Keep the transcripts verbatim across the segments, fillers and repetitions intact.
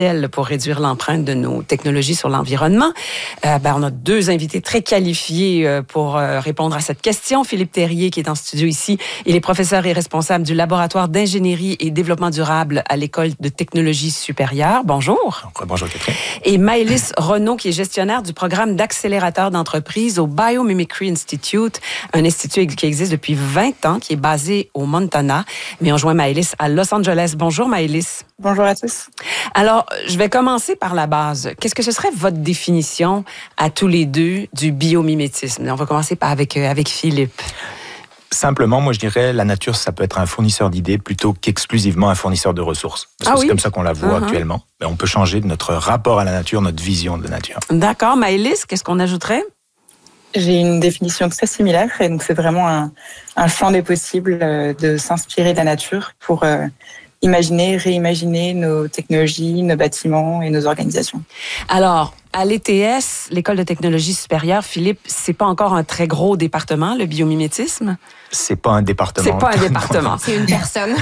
pour réduire l'empreinte de nos technologies sur l'environnement. Euh, ben, on a deux invités très qualifiés euh, pour euh, répondre à cette question. Philippe Terrier, qui est en studio ici, il est professeur et responsable du laboratoire d'ingénierie et développement durable à l'École de technologie supérieure. Bonjour. Bonjour, Catherine. Et Maëlys Renaud, qui est gestionnaire du programme d'accélérateur d'entreprise au Biomimicry Institute, un institut qui existe depuis vingt ans, qui est basé au Montana. Mais on joint Maëlys à Los Angeles. Bonjour, Maëlys. Bonjour à tous. Alors, je vais commencer par la base. Qu'est-ce que ce serait votre définition à tous les deux du biomimétisme? On va commencer par avec, euh, avec Philippe. Simplement, moi je dirais, la nature, ça peut être un fournisseur d'idées plutôt qu'exclusivement un fournisseur de ressources. Parce ah que oui? c'est comme ça qu'on la voit uh-huh. actuellement. Mais on peut changer notre rapport à la nature, notre vision de la nature. D'accord. Maëlys, qu'est-ce qu'on ajouterait? J'ai une définition très similaire. Et donc, c'est vraiment un, un champ des possibles euh, de s'inspirer de la nature pour euh, imaginer, réimaginer nos technologies, nos bâtiments et nos organisations. Alors, à l'E T S, l'École de technologie supérieure, Philippe, c'est pas encore un très gros département, le biomimétisme? C'est pas un département. C'est pas un département. C'est une personne.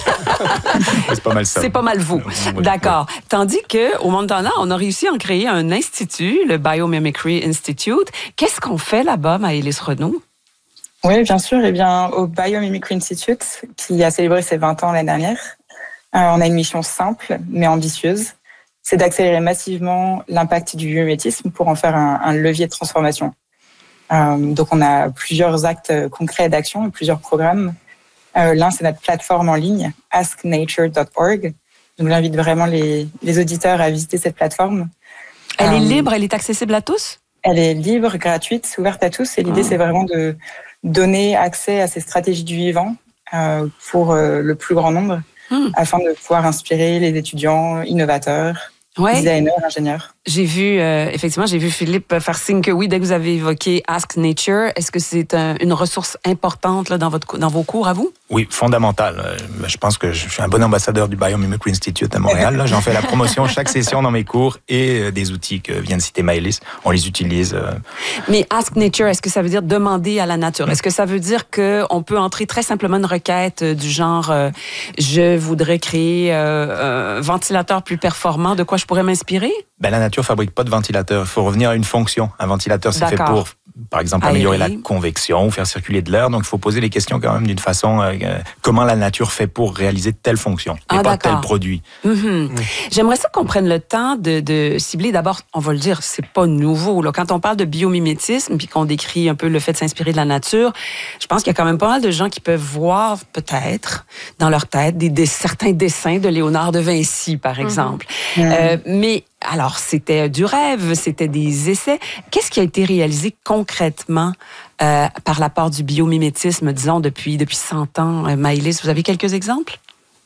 C'est pas mal ça. C'est pas mal vous. D'accord. Tandis qu'au Montana, on a réussi à en créer un institut, le Biomimicry Institute. Qu'est-ce qu'on fait là-bas, Maëlys Renaud? Oui, bien sûr. Eh bien, au Biomimicry Institute, qui a célébré ses vingt ans l'année dernière, euh, on a une mission simple, mais ambitieuse. C'est d'accélérer massivement l'impact du biomimétisme pour en faire un, un levier de transformation. Euh, donc, on a plusieurs actes concrets d'action, plusieurs programmes. Euh, l'un, c'est notre plateforme en ligne, ask nature dot org. Donc, j'invite vraiment les, les auditeurs à visiter cette plateforme. Elle euh, est libre, elle est accessible à tous? Elle est libre, gratuite, ouverte à tous. Et l'idée, oh. c'est vraiment de donner accès à ces stratégies du vivant euh, pour euh, le plus grand nombre, hum. afin de pouvoir inspirer les étudiants, innovateurs, ouais. designers, ingénieurs. J'ai vu, euh, effectivement, j'ai vu Philippe faire signe que oui, dès que vous avez évoqué Ask Nature, est-ce que c'est un, une ressource importante là, dans, votre, dans vos cours à vous? Oui, fondamentale. Je pense que je suis un bon ambassadeur du Biomimicry Institute à Montréal. Là, j'en fais la promotion chaque session dans mes cours et des outils que vient de citer Maëlys, on les utilise. Mais Ask Nature, est-ce que ça veut dire demander à la nature? Est-ce que ça veut dire qu'on peut entrer très simplement une requête du genre euh, je voudrais créer euh, un ventilateur plus performant, de quoi je pourrais m'inspirer? Ben, la nature fabrique pas de ventilateur. Il faut revenir à une fonction. Un ventilateur, c'est fait pour, par exemple, améliorer Aérie. la convection ou faire circuler de l'air. Donc, il faut poser les questions quand même d'une façon, euh, comment la nature fait pour réaliser telle fonction et ah, pas tel produit. Mm-hmm. Mm. J'aimerais ça qu'on prenne le temps de, de cibler. D'abord, on va le dire, c'est pas nouveau. Là. Quand on parle de biomimétisme puis qu'on décrit un peu le fait de s'inspirer de la nature, je pense qu'il y a quand même pas mal de gens qui peuvent voir, peut-être, dans leur tête, des, des, certains dessins de Léonard de Vinci, par exemple. Mm-hmm. Euh, mais alors, c'était du rêve, c'était des essais. Qu'est-ce qui a été réalisé concrètement euh, par la part du biomimétisme, disons, depuis, depuis cent ans? Euh, Maëlys, vous avez quelques exemples?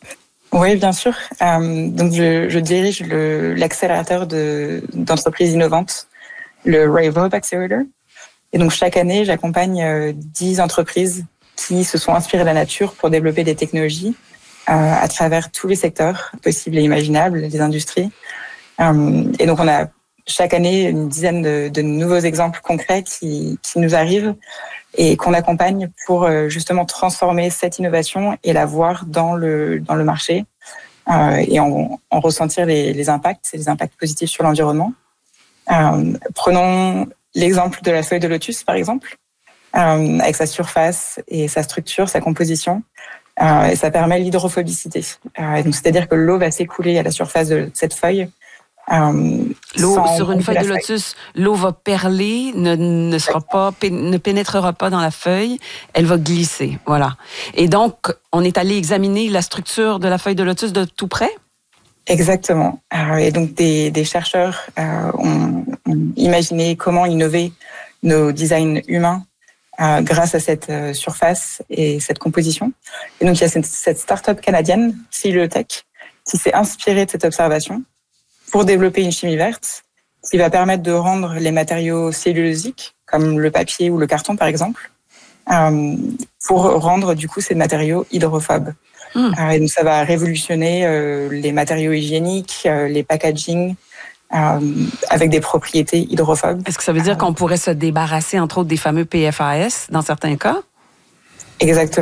Oui, bien sûr. Euh, donc, je, je dirige le, l'accélérateur de, d'entreprises innovantes, le Rave Hub Accelerator. Et donc, chaque année, j'accompagne euh, dix entreprises qui se sont inspirées de la nature pour développer des technologies euh, à travers tous les secteurs possibles et imaginables, des industries. Et donc, on a chaque année une dizaine de, de nouveaux exemples concrets qui, qui nous arrivent et qu'on accompagne pour justement transformer cette innovation et la voir dans le, dans le marché euh, et en, en ressentir les, les impacts, les impacts positifs sur l'environnement. Euh, prenons l'exemple de la feuille de lotus, par exemple, euh, avec sa surface et sa structure, sa composition. Euh, et ça permet l'hydrophobicité. Euh, donc, c'est-à-dire que l'eau va s'écouler à la surface de cette feuille. Euh, l'eau sur une feuille de lotus, l'eau va perler, ne, ne sera pas, ne pénétrera pas dans la feuille, elle va glisser, voilà. Et donc, on est allé examiner la structure de la feuille de lotus de tout près? Exactement. Et donc, des, des chercheurs euh, ont, ont imaginé comment innover nos designs humains euh, grâce à cette euh, surface et cette composition. Et donc, il y a cette, cette start-up canadienne, Cellulotech, qui s'est inspirée de cette observation pour développer une chimie verte qui va permettre de rendre les matériaux cellulosiques, comme le papier ou le carton par exemple, euh, pour rendre du coup ces matériaux hydrophobes. Mmh. Euh, et donc ça va révolutionner euh, les matériaux hygiéniques, euh, les packaging, euh, avec des propriétés hydrophobes. Est-ce que ça veut dire qu'on pourrait se débarrasser entre autres des fameux P F A S dans certains cas? Exactement.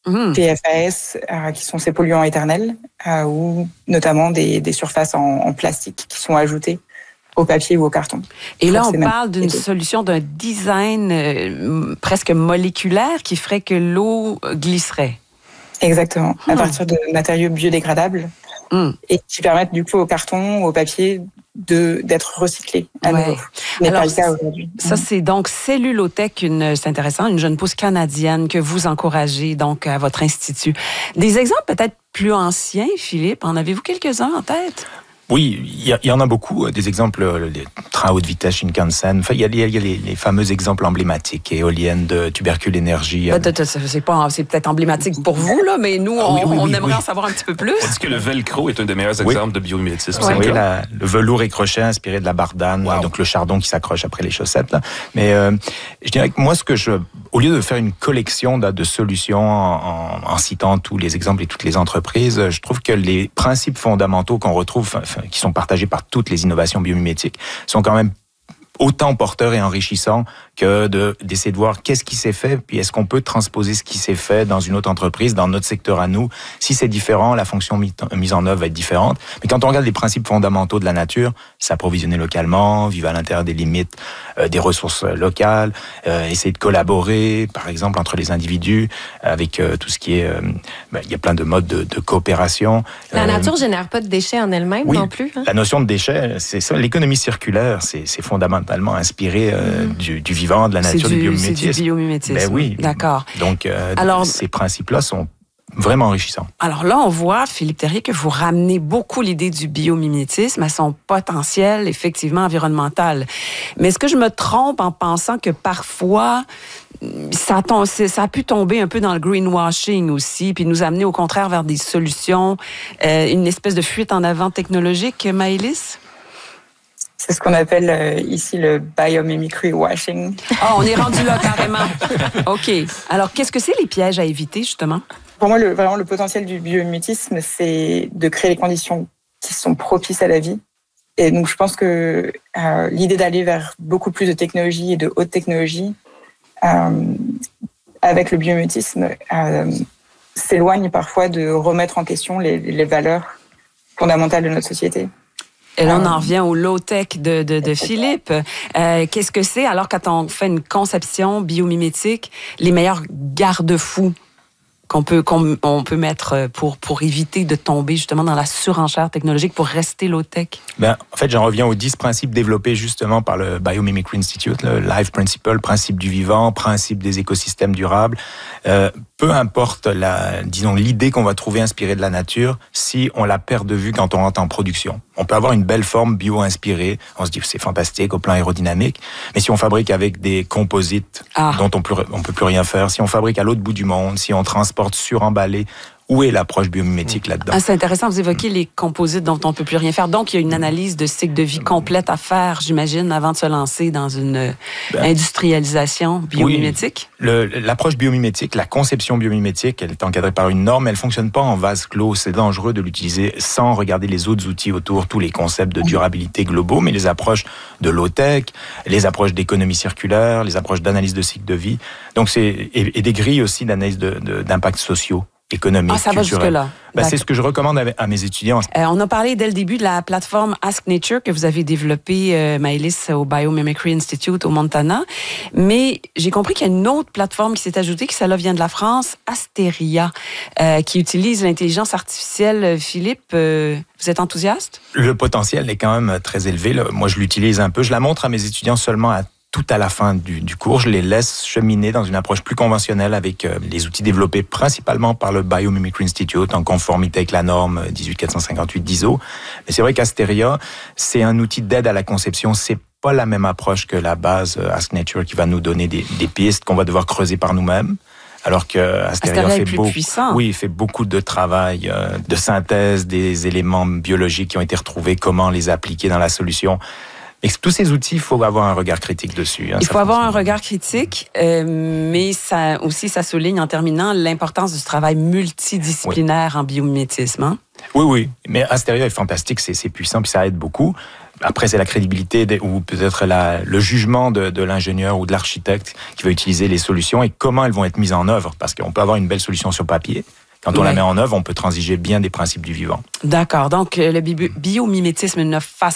mmh. P F A S, euh, qui sont ces polluants éternels, euh, ou notamment des, des surfaces en, en plastique qui sont ajoutées au papier ou au carton. Et là, on parle d'une solution, d'un design euh, presque moléculaire qui ferait que l'eau glisserait. Exactement, mmh. à partir de matériaux biodégradables mmh. et qui permettent du coup au carton, au papier de d'être recyclés à ouais. nouveau. Mais alors, pas le cas aujourd'hui. Ça, mmh. c'est donc Cellulotech, une, c'est intéressant, une jeune pousse canadienne que vous encouragez donc à votre institut. Des exemples peut-être plus anciens, Philippe, en avez-vous quelques-uns en tête? Oui, il y, y en a beaucoup, des exemples, les trains à haute vitesse Shinkansen. Enfin, il y a, y a les, les fameux exemples emblématiques, éoliennes de Tubercule Énergie. C'est pas, c'est peut-être emblématique pour vous, là, mais nous, on, oui, oui, oui, on aimerait oui. en savoir un petit peu plus. On dit que le velcro est un des meilleurs oui. exemples de biomimétisme. Oui, oui la, le velours et crochet inspiré de la bardane, wow. donc le chardon qui s'accroche après les chaussettes. Là. Mais euh, je dirais que moi, ce que je, au lieu de faire une collection de, de solutions en, en, en citant tous les exemples et toutes les entreprises, je trouve que les principes fondamentaux qu'on retrouve, qui sont partagés par toutes les innovations biomimétiques, sont quand même autant porteurs et enrichissants que de, d'essayer de voir qu'est-ce qui s'est fait, puis est-ce qu'on peut transposer ce qui s'est fait dans une autre entreprise, dans notre secteur à nous. Si c'est différent, la fonction mise en œuvre va être différente. Mais quand on regarde les principes fondamentaux de la nature, s'approvisionner localement, vivre à l'intérieur des limites euh, des ressources locales, euh, essayer de collaborer, par exemple, entre les individus, avec euh, tout ce qui est... Euh, ben, il y a plein de modes de, de coopération. La euh, nature ne génère pas de déchets en elle-même oui, non plus. Hein? La notion de déchets, c'est ça. L'économie circulaire, c'est, c'est fondamentalement inspiré euh, mmh. du, du vivant, de la nature, du, du biomimétisme. C'est du biomimétisme. Ben oui. D'accord. Donc, euh, alors, ces principes-là sont vraiment enrichissants. Alors là, on voit, Philippe Terrier, que vous ramenez beaucoup l'idée du biomimétisme à son potentiel, effectivement, environnemental. Mais est-ce que je me trompe en pensant que parfois, ça a, ça a pu tomber un peu dans le greenwashing aussi, puis nous amener au contraire vers des solutions, euh, une espèce de fuite en avant technologique, Maëlys? C'est ce qu'on appelle euh, ici le biomimicry washing. Ah, oh, on est rendu là carrément. OK. Alors, qu'est-ce que c'est les pièges à éviter, justement? Pour moi, le, vraiment, le potentiel du biomimétisme, c'est de créer les conditions qui sont propices à la vie. Et donc, je pense que euh, l'idée d'aller vers beaucoup plus de technologie et de haute technologie euh, avec le biomimétisme euh, s'éloigne parfois de remettre en question les, les valeurs fondamentales de notre société. Et là, on en revient au low-tech de, de, de Philippe. Euh, qu'est-ce que c'est, alors, quand on fait une conception biomimétique, les meilleurs garde-fous qu'on peut, qu'on on peut mettre pour, pour éviter de tomber justement dans la surenchère technologique, pour rester low-tech? Ben, en fait, j'en reviens aux dix principes développés justement par le Biomimicry Institute, le Life Principle, principe du vivant, principe des écosystèmes durables. Euh, peu importe la, disons, l'idée qu'on va trouver inspirée de la nature, si on la perd de vue quand on rentre en production. On peut avoir une belle forme bio-inspirée, on se dit c'est fantastique au plan aérodynamique, mais si on fabrique avec des composites ah. dont on peut, on peut plus rien faire, si on fabrique à l'autre bout du monde, si on transporte suremballé, où est l'approche biomimétique là-dedans? Ah, c'est intéressant, vous évoquez les composites dont on ne peut plus rien faire. Donc, il y a une analyse de cycle de vie complète à faire, j'imagine, avant de se lancer dans une ben, industrialisation biomimétique? Oui, le, l'approche biomimétique, la conception biomimétique, elle est encadrée par une norme, elle ne fonctionne pas en vase clos. C'est dangereux de l'utiliser sans regarder les autres outils autour, tous les concepts de durabilité globaux, mais les approches de low-tech, les approches d'économie circulaire, les approches d'analyse de cycle de vie. Donc, c'est, et, et des grilles aussi d'analyse de, de, d'impacts sociaux. Économique, ah, ça va jusque-là. Ben, c'est ce que je recommande à mes étudiants. Euh, on a parlé dès le début de la plateforme Ask Nature que vous avez développée, euh, Maëlys, au Biomimicry Institute au Montana. Mais j'ai compris qu'il y a une autre plateforme qui s'est ajoutée, qui celle-là vient de la France, Asteria, euh, qui utilise l'intelligence artificielle. Philippe, euh, vous êtes enthousiaste? Le potentiel est quand même très élevé. Là. Moi, je l'utilise un peu. Je la montre à mes étudiants seulement à tout à la fin du, du cours, je les laisse cheminer dans une approche plus conventionnelle avec euh, les outils développés principalement par le Biomimicry Institute en conformité avec la norme dix-huit quatre cent cinquante-huit d'I S O. Mais c'est vrai qu'Asteria, c'est un outil d'aide à la conception. C'est pas la même approche que la base euh, Ask Nature qui va nous donner des, des pistes qu'on va devoir creuser par nous-mêmes. Alors que Asteria, Asteria fait, beau, oui, fait beaucoup de travail euh, de synthèse des éléments biologiques qui ont été retrouvés, comment les appliquer dans la solution. Et tous ces outils, il faut avoir un regard critique dessus. Hein, il faut avoir un regard critique, euh, mais ça aussi, ça souligne en terminant l'importance du travail multidisciplinaire oui. en biomimétisme. Hein? Oui, oui. Mais Asteria est fantastique, c'est, c'est puissant, puis ça aide beaucoup. après, c'est la crédibilité de, ou peut-être la, le jugement de, de l'ingénieur ou de l'architecte qui va utiliser les solutions et comment elles vont être mises en œuvre. Parce qu'on peut avoir une belle solution sur papier. Quand on ouais. la met en œuvre, on peut transiger bien des principes du vivant. D'accord. Donc, le bi- biomimétisme ne fasse